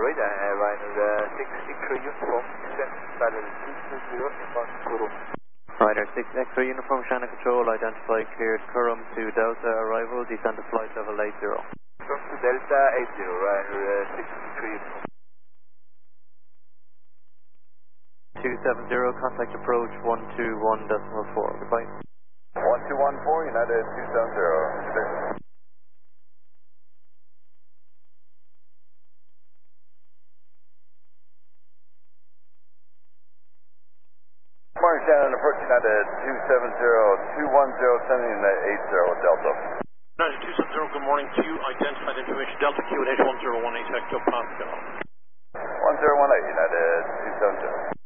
Ryder 6 X-ray uniform, descend parallel 220 inbound Kurum. Ryder 6 X-ray uniform, Shannon Control, identify cleared Kurum to Delta arrival, descend to flight level 80. From to Delta 80, Ryder 6 X-ray uniform. 270, contact approach 121.4, goodbye. 1214, United 270. Morning, Shannon, approach United 270, 210, sending United 80 Delta. United 270, good morning to you. Identified information Delta QNH 1018 Hectopascal. 1018, United 270.